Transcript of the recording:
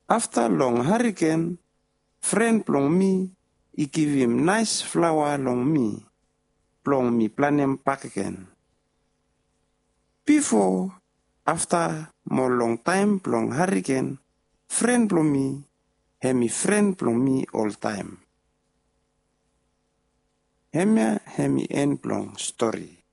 After long hurricane, friend plong me, he give him nice flower long me, plong me plant him back again. Before, after more long time plong hurricane, friend plong me, hemi friend plong me all time. Hemi end plong story.